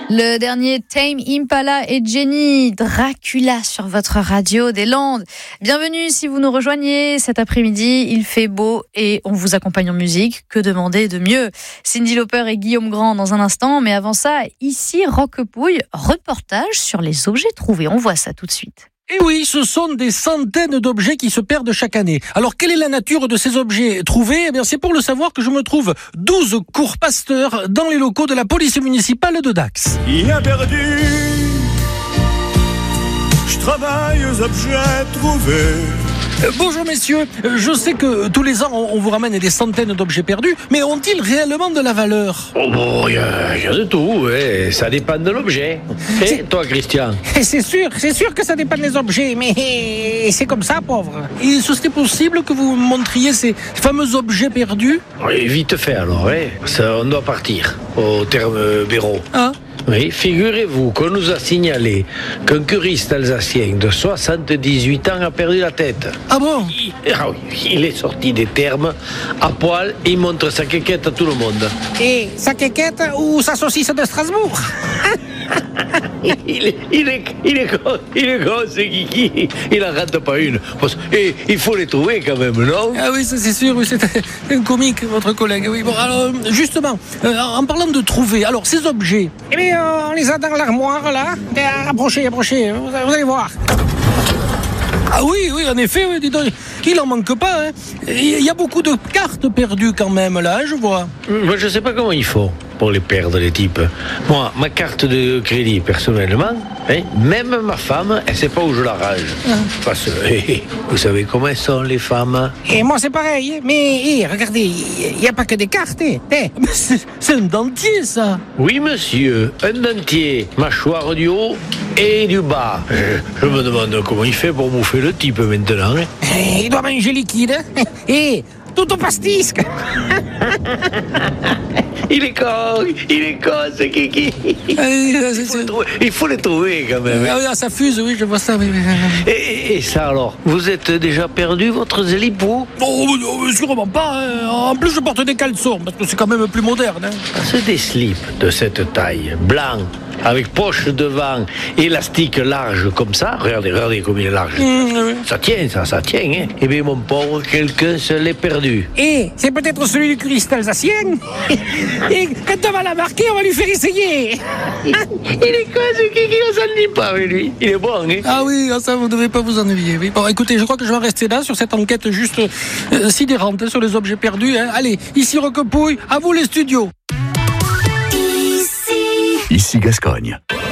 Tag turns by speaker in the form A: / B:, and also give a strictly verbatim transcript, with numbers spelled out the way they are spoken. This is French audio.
A: Le dernier Tame Impala et Jenny, Dracula sur votre radio des Landes. Bienvenue si vous nous rejoignez cet après-midi, il fait beau et on vous accompagne en musique. Que demander de mieux? Cyndi Lauper et Guillaume Grand dans un instant, mais avant ça, ici Roquepouille, reportage sur les objets trouvés. On voit ça tout de suite.
B: Et oui, ce sont des centaines d'objets qui se perdent chaque année. Alors, quelle est la nature de ces objets trouvés? Eh bien, c'est pour le savoir que je me trouve douze cours Pasteur dans les locaux de la police municipale de Dax.
C: Il a perdu, je travaille aux objets trouvés.
B: Euh, bonjour messieurs, Euh, je sais que tous les ans on, on vous ramène des centaines d'objets perdus, mais ont-ils réellement de la valeur?
D: Oh bon, il y, y a de tout, ouais. Ça dépend de l'objet. Et toi, Christian?
E: C'est sûr, c'est sûr que ça dépend des objets, mais c'est comme ça, pauvre.
B: Et ce serait possible que vous me montriez ces fameux objets perdus?
D: Oui, vite fait alors, ouais. Ça, on doit partir au terme Béraud.
B: Hein?
D: Oui, figurez-vous qu'on nous a signalé qu'un curiste alsacien de soixante-dix-huit ans a perdu la tête.
B: Ah bon?
D: Il, ah oui, il est sorti des termes à poil et il montre sa quéquette à tout le monde.
E: Et sa quéquette ou sa saucisse de Strasbourg?
D: Il est, il est, il est con, il est con, c'est Kiki. Il n'en rate pas une. Et il faut les trouver quand même, non?
B: Ah oui, ça c'est sûr, oui, c'est un comique, votre collègue. Oui, bon, alors, justement, euh, en parlant de trouver, alors ces objets.
E: Eh bien, on les a dans l'armoire, là. Approchez, approchez, vous, vous allez voir.
B: Ah oui, oui, en effet, oui, dis donc, il en manque pas. Hein. Il y a beaucoup de cartes perdues quand même, là, hein, je vois.
D: Moi, je sais pas comment il faut pour les perdre, les types. Moi, ma carte de crédit, personnellement, hein, même ma femme, elle sait pas où je la range. Ah. Parce que, hey, vous savez comment elles sont, les femmes?
E: Et moi, c'est pareil. Mais, hey, regardez, il n'y a pas que des cartes. Hey.
B: Mais c'est, c'est un dentier, ça.
D: Oui, monsieur, un dentier, mâchoire du haut et du bas. Je, je me demande comment il fait pour bouffer le type maintenant. Hein.
E: Il doit manger liquide. Et tout au pastis.
D: Il est con, il est con, ce Kiki.
B: Il
D: faut, les trouver, il faut les trouver quand même.
B: Ah oui, ça fuse, oui, je vois ça. Oui.
D: Et, et, et ça alors, vous êtes déjà perdu votre zélipou?
B: Oh, oh, sûrement pas. Hein. En plus, je porte des caleçons parce que c'est quand même plus moderne. Hein.
D: C'est des slips de cette taille, blanc, avec poche devant, élastique large comme ça. Regardez, regardez comme il est large. Mmh, oui. Ça tient, ça, ça tient. Hein. Eh bien, mon pauvre, quelqu'un se l'est perdu.
E: Et c'est peut-être celui du curiste alsacien. Et quand on va la marquer, on va lui faire essayer.
D: Il est quoi ce Kiki? On s'ennuie pas avec lui. Il est bon, hein?
B: Ah oui, ça, vous ne devez pas vous ennuyer. Oui. Bon, écoutez, je crois que je vais rester là sur cette enquête juste euh, sidérante hein, sur les objets perdus. Hein. Allez, ici Roquepouille, à vous les studios.
F: Ici Gascogne.